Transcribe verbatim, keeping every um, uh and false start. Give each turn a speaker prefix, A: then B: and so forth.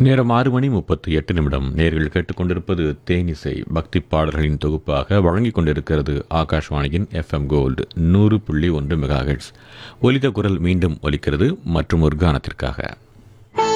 A: நேரம் ஆறு மணி முப்பத்தி எட்டு நிமிடம். நேர்கள் கேட்டுக்கொண்டிருப்பது தேனிசை பக்தி பாடல்களின் தொகுப்பாக வழங்கிக் கொண்டிருக்கிறது ஆகாஷ்வாணியின் எஃப்எம் கோல்டு நூறு புள்ளி ஒன்று மெகாஹெட்ஸ். ஒலித்த குரல் மீண்டும் ஒலிக்கிறது மற்றும் ஒரு கானத்திற்காக.